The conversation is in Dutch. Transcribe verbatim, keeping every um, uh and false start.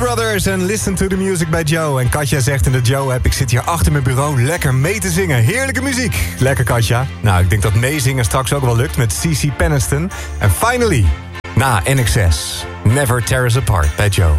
Brothers en Listen to the Music bij Joe. En Katja zegt in de Joe-app, ik zit hier achter mijn bureau lekker mee te zingen. Heerlijke muziek. Lekker, Katja. Nou, ik denk dat meezingen straks ook wel lukt met C C Peniston. En finally, na N X S, Never Tear Us Apart bij Joe.